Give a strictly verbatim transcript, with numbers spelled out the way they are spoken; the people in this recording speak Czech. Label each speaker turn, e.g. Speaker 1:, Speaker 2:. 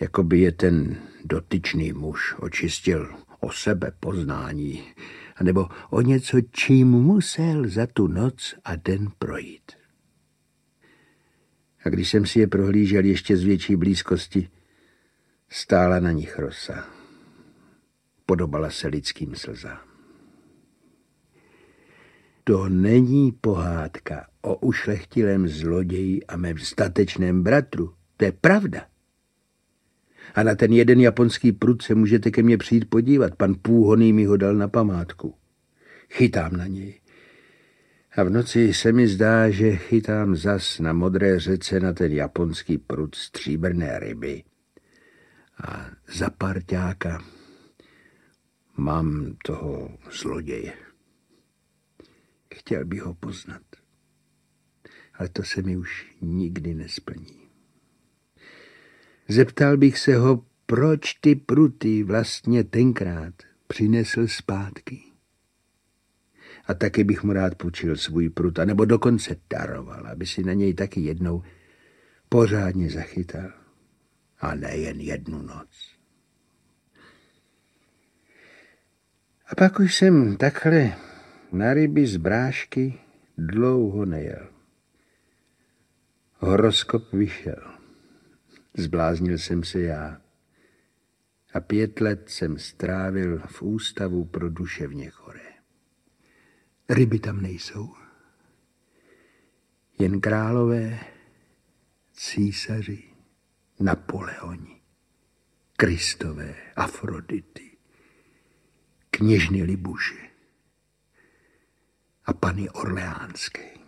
Speaker 1: jako by je ten dotyčný muž očistil o sebe poznání, anebo o něco, čím musel za tu noc a den projít. A když jsem si je prohlížel ještě z větší blízkosti, stála na nich rosa. Podobala se lidským slzám. To není pohádka o ušlechtilém zloději a mém statečném bratru. To je pravda. A na ten jeden japonský prut se můžete ke mně přijít podívat. Pan Půhoný mi ho dal na památku. Chytám na něj. A v noci se mi zdá, že chytám zas na modré řece na ten japonský prut stříbrné ryby. A za parťáka mám toho zloděje. Chtěl bych ho poznat. Ale to se mi už nikdy nesplní. Zeptal bych se ho, proč ty pruty vlastně tenkrát přinesl zpátky. A taky bych mu rád půjčil svůj prut, nebo dokonce daroval, aby si na něj taky jednou pořádně zachytal. A nejen jednu noc. A pak už jsem takhle na ryby z brášky dlouho nejel. Horoskop vyšel. Zbláznil jsem se já. A pět let jsem strávil v ústavu pro duševně choré. Ryby tam nejsou. Jen králové, císaři, Napoleoni, Kristové, Afrodity, kněžny Libuše a pany Orleánské.